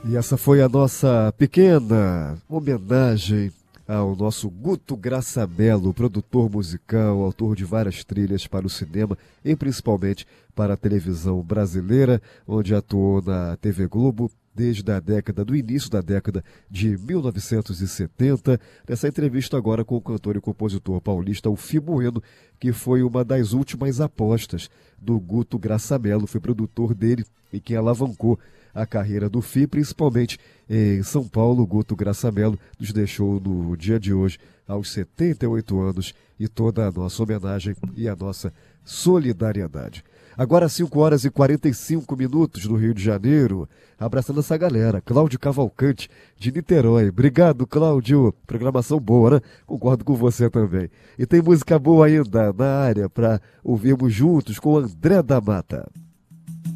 E essa foi a nossa pequena homenagem ao nosso Guto Graçamelo, produtor musical, autor de várias trilhas para o cinema e principalmente para a televisão brasileira, onde atuou na TV Globo desde do início da década de 1970. Nessa entrevista agora com o cantor e compositor paulista Alfim Bueno, que foi uma das últimas apostas do Guto Graçamelo, foi produtor dele e quem alavancou a carreira do Fih, principalmente em São Paulo. Guto Graçamelo nos deixou no dia de hoje, aos 78 anos, e toda a nossa homenagem e a nossa solidariedade. Agora 5 horas e 45 minutos no Rio de Janeiro, abraçando essa galera. Cláudio Cavalcante, de Niterói. Obrigado, Cláudio. Programação boa, né? Concordo com você também. E tem música boa ainda na área para ouvirmos juntos com André da Mata.